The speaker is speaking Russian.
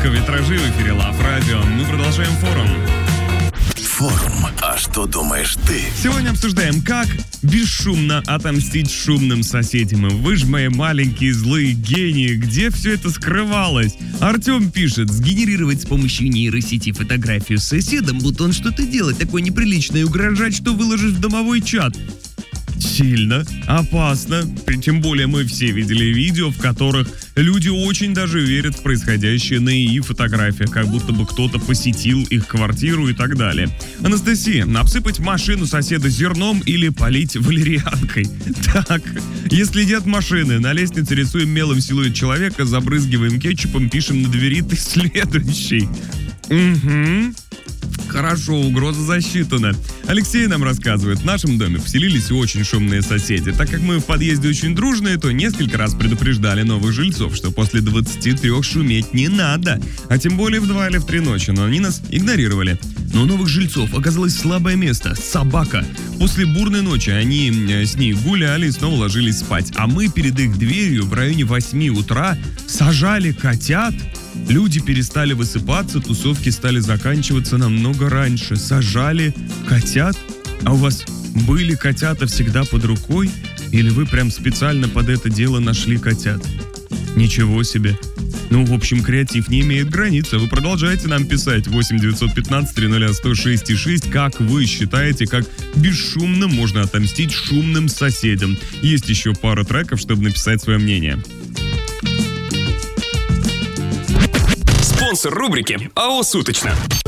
Музыка, витражи в эфире Love Radio. Мы продолжаем форум. Форум. А что думаешь ты? Сегодня обсуждаем, как бесшумно отомстить шумным соседям. И вы же мои маленькие злые гении. Где все это скрывалось? Артем пишет: сгенерировать с помощью нейросети фотографию с соседом, будто он что-то делает такое неприличное, и угрожать, что выложишь в домовой чат. Сильно, опасно. Тем более мы все видели видео, в которых люди очень даже верят в происходящее на ИИ фотографиях, как будто бы кто-то посетил их квартиру и так далее. Анастасия, обсыпать машину соседа зерном или полить валерьянкой? Так, если нет машины, на лестнице рисуем мелом силуэт человека, забрызгиваем кетчупом, пишем на двери «ты следующий». Угу. Хорошо, угроза засчитана. Алексей нам рассказывает: в нашем доме поселились очень шумные соседи. Так как мы в подъезде очень дружные, то несколько раз предупреждали новых жильцов, что после 23 шуметь не надо. А тем более в 2 или в 3 ночи, но они нас игнорировали. Но у новых жильцов оказалось слабое место – собака. После бурной ночи они с ней гуляли и снова ложились спать. А мы перед их дверью в районе 8 утра сажали котят. Люди перестали высыпаться, тусовки стали заканчиваться намного раньше. Сажали котят? А у вас были котята всегда под рукой? Или вы прям специально под это дело нашли котят? Ничего себе. Ну, в общем, креатив не имеет границ. Вы продолжаете нам писать 8-915-300-106-6. Как вы считаете, как бесшумно можно отомстить шумным соседям? Есть еще пара треков, чтобы написать свое мнение. Спонсор рубрики АО «Суточно».